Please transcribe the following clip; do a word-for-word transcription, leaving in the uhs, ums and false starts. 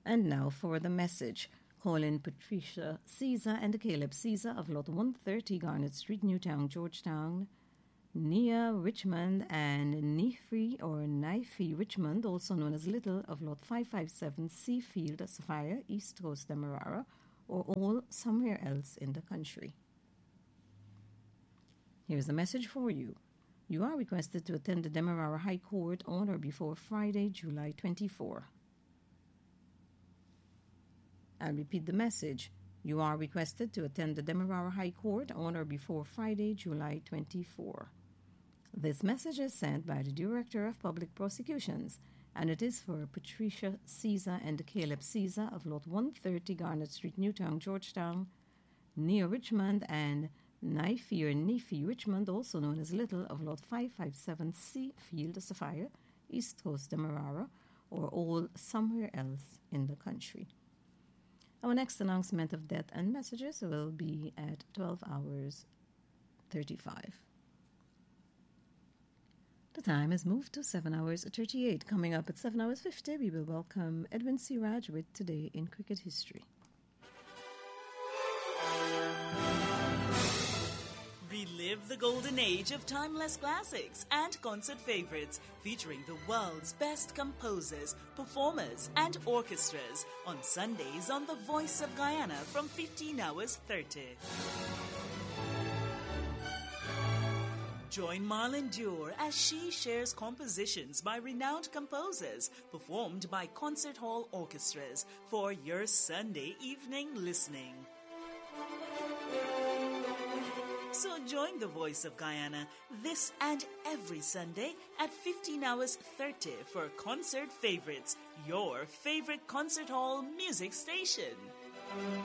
And now for the message. Call in Patricia Caesar and Caleb Caesar of Lot one thirty Garnet Street, Newtown, Georgetown. Nia Richmond and Nifi or Nifi Richmond, also known as Little, of Lot five fifty-seven Seafield, Sapphire, East Coast, Demerara, or all somewhere else in the country. Here's a message for you. You are requested to attend the Demerara High Court on or before Friday, July twenty-fourth. I'll repeat the message. You are requested to attend the Demerara High Court on or before Friday, July twenty-fourth. This message is sent by the Director of Public Prosecutions, and it is for Patricia Caesar and Caleb Caesar of Lot one thirty Garnet Street, Newtown, Georgetown, near Richmond, and Nifi or Nifi Richmond, also known as Little, of Lot five fifty-seven Seafield, Sapphire, East Coast, Demerara, or all somewhere else in the country. Our next announcement of death and messages will be at twelve hours thirty-five. The time is moved to seven hours thirty-eight. Coming up at seven hours fifty, we will welcome Edwin C. Raj with Today in Cricket History. Relive the golden age of timeless classics and concert favorites featuring the world's best composers, performers, and orchestras on Sundays on The Voice of Guyana from fifteen hours thirty. Join Marlon Dure as she shares compositions by renowned composers performed by concert hall orchestras for your Sunday evening listening. So join The Voice of Guyana this and every Sunday at fifteen hours thirty for Concert Favorites, your favorite concert hall music station.